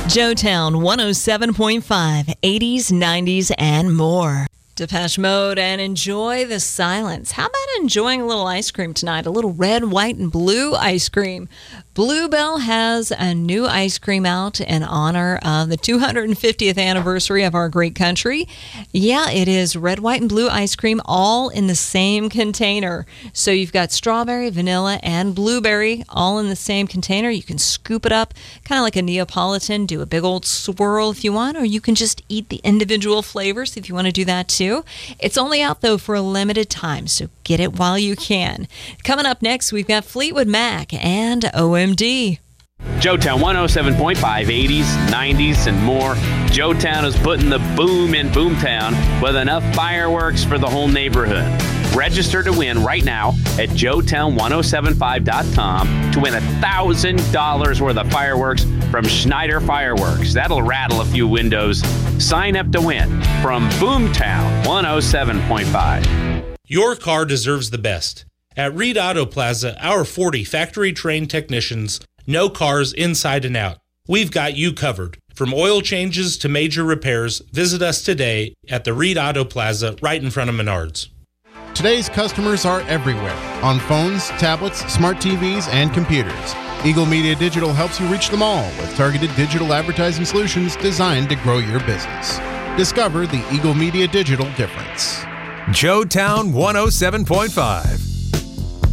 Joetown 107.5, 80s, 90s, and more. Depeche Mode and Enjoy the Silence. How about enjoying a little ice cream tonight? A little red, white, and blue ice cream. Bluebell has a new ice cream out in honor of the 250th anniversary of our great country. Yeah, it is red, white, and blue ice cream all in the same container. So you've got strawberry, vanilla, and blueberry all in the same container. You can scoop it up kind of like a Neapolitan, do a big old swirl if you want, or you can just eat the individual flavors if you want to do that too. It's only out, though, for a limited time, so get it while you can. Coming up next, we've got Fleetwood Mac and OMD. Joetown 107.5, 80s, 90s, and more. Joetown is putting the boom in Boomtown with enough fireworks for the whole neighborhood. Register to win right now at joetown1075.com to win $1,000 worth of fireworks from Schneider Fireworks. That'll rattle a few windows. Sign up to win from Boomtown 107.5. Your car deserves the best. At Reed Auto Plaza, our 40 factory-trained technicians know cars inside and out. We've got you covered. From oil changes to major repairs, visit us today at the Reed Auto Plaza right in front of Menards. Today's customers are everywhere, on phones, tablets, smart TVs, and computers. Eagle Media Digital helps you reach them all with targeted digital advertising solutions designed to grow your business. Discover the Eagle Media Digital difference. Joetown 107.5.